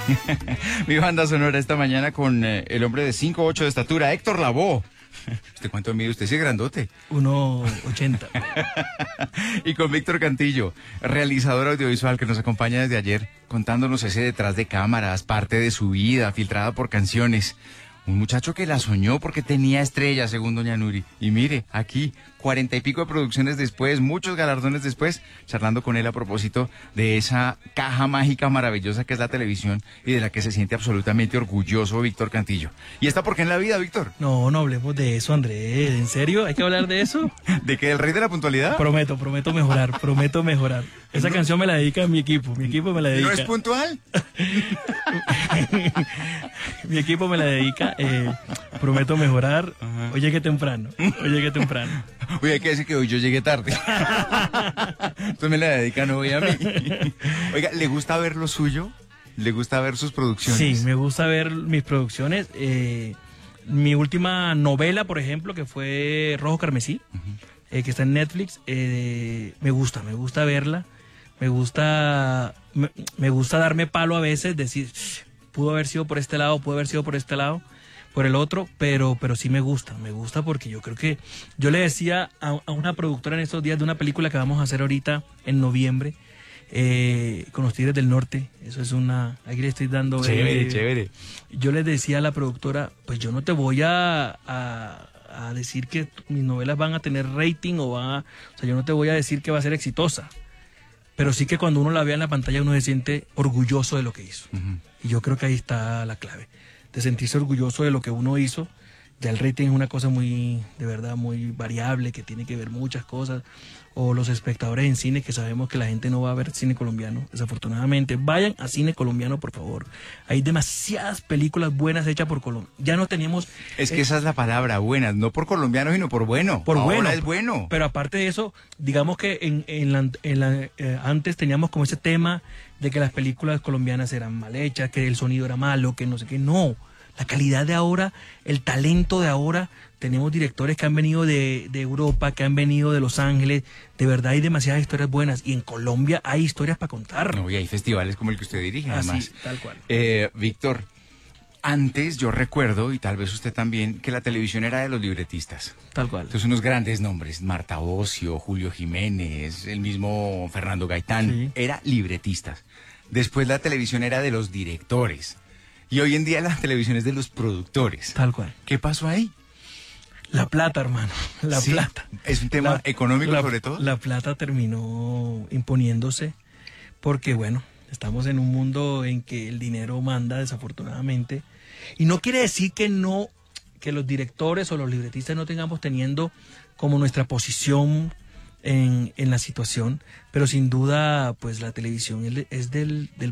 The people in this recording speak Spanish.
Mi banda sonora esta mañana con el hombre de 5'8" de estatura, Héctor Lavoe. ¿Usted cuánto mide? Usted sí es grandote. 1,80. Y con Víctor Cantillo, realizador audiovisual que nos acompaña desde ayer, contándonos ese detrás de cámaras, parte de su vida, filtrada por canciones. Un muchacho que la soñó porque tenía estrellas, según doña Nuri. Y mire, aquí, 40 y pico de producciones después, muchos galardones después, charlando con él a propósito de esa caja mágica maravillosa que es la televisión y de la que se siente absolutamente orgulloso Víctor Cantillo. ¿Y está por qué en la vida, Víctor? No hablemos de eso, Andrés. ¿En serio? ¿Hay que hablar de eso? ¿De qué? ¿El rey de la puntualidad? Prometo mejorar. Esa canción me la dedica mi equipo me la dedica. ¿No es puntual? Mi equipo me la dedica, prometo mejorar. Hoy llegué temprano. Oye, hay que decir que hoy yo llegué tarde. Entonces me la dedican hoy a mí. Oiga, ¿le gusta ver lo suyo? ¿Le gusta ver sus producciones? Sí, me gusta ver mis producciones. Mi última novela, por ejemplo, que fue Rojo Carmesí, que está en Netflix, me gusta verla. Me gusta darme palo a veces, decir, pudo haber sido por este lado, por el otro, pero sí me gusta porque yo creo que, yo le decía a una productora en estos días de una película que vamos a hacer ahorita en noviembre, con los Tigres del Norte, eso es aquí le estoy dando... Chévere. Yo les decía a la productora, pues yo no te voy a decir que mis novelas van a tener rating o sea, yo no te voy a decir que va a ser exitosa. Pero sí que cuando uno la vea en la pantalla uno se siente orgulloso de lo que hizo. Y yo creo que ahí está la clave, de sentirse orgulloso de lo que uno hizo. Ya el rating es una cosa muy, de verdad, muy variable, que tiene que ver muchas cosas. O los espectadores en cine, que sabemos que la gente no va a ver cine colombiano, desafortunadamente. Vayan a cine colombiano, por favor. Hay demasiadas películas buenas hechas por Colombia. Ya no teníamos... Es que esa es la palabra, buenas, no por colombiano, sino por bueno. Ahora es bueno. Pero aparte de eso, digamos que antes teníamos como ese tema de que las películas colombianas eran mal hechas, que el sonido era malo, que no sé qué. No, la calidad de ahora, el talento de ahora... Tenemos directores que han venido de Europa, que han venido de Los Ángeles. De verdad hay demasiadas historias buenas. Y en Colombia hay historias para contar. No, y hay festivales como el que usted dirige, además. Sí, tal cual. Víctor, antes yo recuerdo, y tal vez usted también, que la televisión era de los libretistas. Tal cual. Entonces unos grandes nombres, Marta Ocio, Julio Jiménez, el mismo Fernando Gaitán, sí. Era libretistas. Después la televisión era de los directores. Y hoy en día la televisión es de los productores. Tal cual. ¿Qué pasó ahí? La plata, hermano, plata. ¿Es un tema económico sobre todo? La plata terminó imponiéndose porque, bueno, estamos en un mundo en que el dinero manda, desafortunadamente. Y no quiere decir que los directores o los libretistas no tengamos teniendo como nuestra posición en la situación, pero sin duda, pues la televisión es del